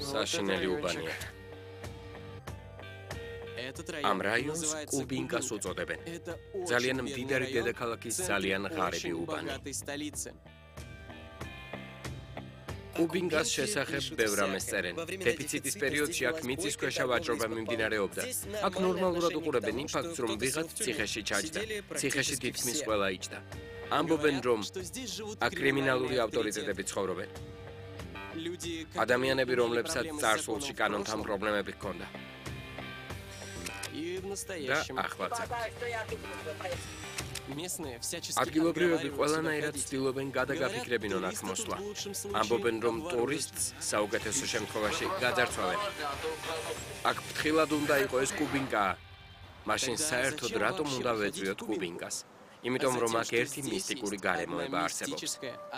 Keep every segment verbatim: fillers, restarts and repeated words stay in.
საშინელი უბანია. ამ რაიონს კუბინკას უწოდებენ. ძალიან მდიდარი დედაქალაქის ძალიან ღარიბი უბანი. კუბინკას შესახებ ბევრ რამეს წერენ. დეფიციტის პერიოდში აქ მიწისქვეშა ვაჭრობა მიმდინარეობდა. აქ ნორმალურად უყურებენ იმ ფაქტს, რომ ვიღაც ციხეში ჩაჯდა. ციხეში თითქმის ყველა იჯდა. ამბობენ, რომ აქ კრიმინალური ავტორიტეტები ცხოვრობენ. ადამიანები, რომლებსაც წარსულში კანონთან პრობლემები ჰქონდა. და ახლაც აქ. ადგილობრივები ყველანაირად ცდილობენ გადაგაფიქრებინონ აქ მოსვლა. ამბობენ, რომ ტურისტს საუკეთესო შემთხვევაში გაძარცვავენ. აქ ფრთხილად უნდა იყოს ეს კუბინკა. მაშინ საერთოდ რატომ უნდა ვეწვიოთ კუბინკას? იმიტომ რომ აქ ერთი მისტიკური გარემოება არსებობს.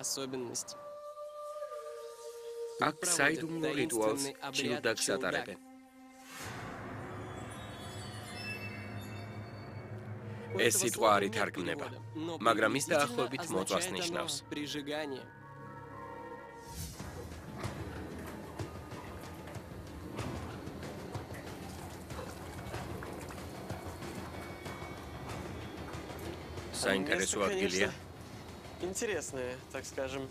აქ საიდუმლო რიტუალს ჩილდაკს ატარებენ. ეს სიტყვა არ ითარგმნება, მაგრამ ის დაახლოებით მოწვას ნიშნავს. საინტერესო ადგილია. Интересное, так скажем.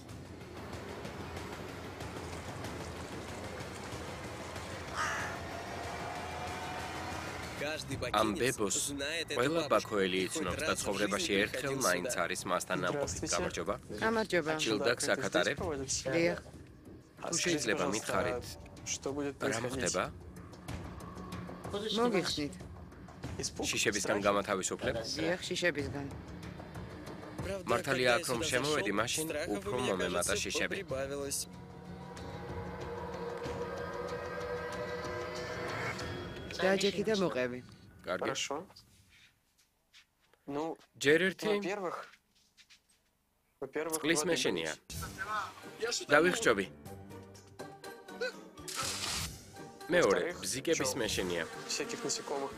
ამ ბებოს ყველა ბაქოელი იცნობს და ცხოვრებაში ერთხელ მაინც არის მასთან ნამყოფი. გამარჯობა. გამარჯობა. ჩილდაკს აქ ატარებ? დიახ. თუ შეიძლება მითხარით, რა მოხდება? მოგიხსნით. შიშებისგან გამათავისუფლებ? დიახ, შიშებისგან. მართალია აქ რომ შემოვედი, მაშინ უფრო მომემატა შიშები. დაჯექი და მოყევი. კარგი. Хорошо. Ну, ჯერ ერთი во-первых, во-первых, წყლის в этой მეშინია. больнице დავიხჭობი. მეორე, ბზიკების მეშინია. всяких насекомых.